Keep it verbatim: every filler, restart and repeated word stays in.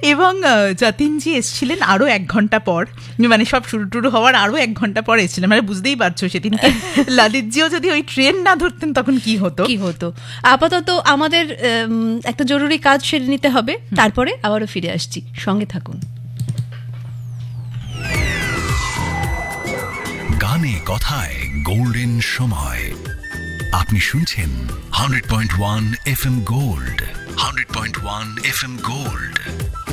এবং যতীনজি এসেছিলেন আরও এক ঘন্টা পর, মানে সব শুরু টুরু হওয়ার আরও এক ঘন্টা পর এসেছিলেন। মানে বুঝতেই পারছো সেদিনকে ললিতজিও যদি ওই ট্রেন না ধরতেন তখন কি হতো কি হতো। আপাতত আমাদের একটা জরুরি কাজ সেরে নিতে হবে, তারপরে আবারও ফিরে আসছি, সঙ্গে থাকুন। গানে কথায় গোল্ডেন সময়। আপনি শুনছেন hundred point one F M gold, hundred point one F M gold.